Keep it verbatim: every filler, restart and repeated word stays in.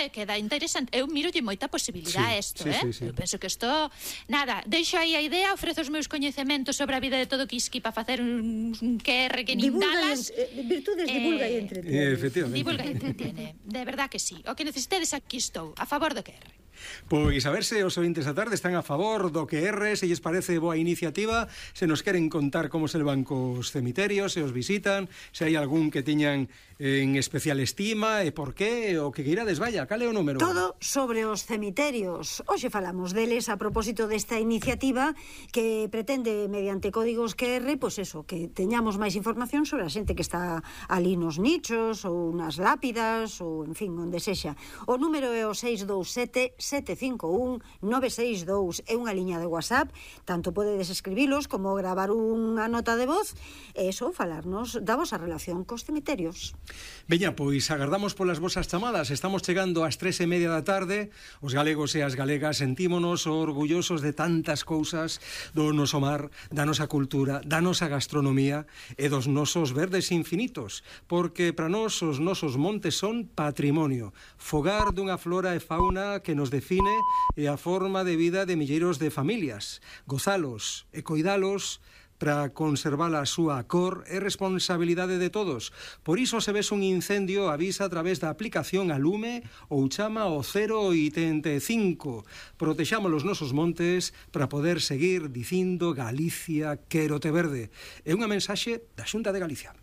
eh, queda interesante. Eu mirolle moita posibilidade a isto, sí, eh? sí, sí. Eu penso que isto... Nada, deixo aí a idea, ofrezo os meus coñecementos sobre a vida de todo Quisqui para facer un, un Q R que nin dalas. Eh, virtudes divulga e entretiene. Eh, efectivamente. Divulga e entretiene. De verdad que sí. O que necesitedes, aquí estou, a favor do Q R. Pois a ver se os ointes da tarde están a favor do Q R, se lles parece boa iniciativa, se nos queren contar como se levan cos cemiterios, se os visitan, se hai algún que tiñan en especial estima e por qué, o que queirades, vaya, cal é o número? Todo sobre os cemiterios. Hoxe falamos deles a propósito desta iniciativa que pretende, mediante códigos Q R, pois eso, que teñamos máis información sobre a xente que está ali nos nichos ou nas lápidas ou, en fin, onde sexa. O número é o seis dous sete, sete cinco un, nove seis dous, é unha liña de WhatsApp, tanto podedes escribilos como gravar unha nota de voz e eso, falarnos da vosa relación cos cemiterios. Veña, pois agardamos polas vosas chamadas. Estamos chegando ás tres e media da tarde. Os galegos e as galegas sentímonos orgullosos de tantas cousas do noso mar, da nosa cultura, da nosa gastronomía e dos nosos verdes infinitos, porque para nós os nosos montes son patrimonio, fogar dunha flora e fauna que nos define e a forma de vida de milleiros de familias. Gozalos e coidalos para conservar a súa cor é responsabilidade de todos. Por iso, se ves un incendio, avisa a través da aplicación a Lume ou chama ao cero oitenta e cinco. Protexamos os nosos montes para poder seguir dicindo Galicia, quérote verde. É unha mensaxe da Xunta de Galicia.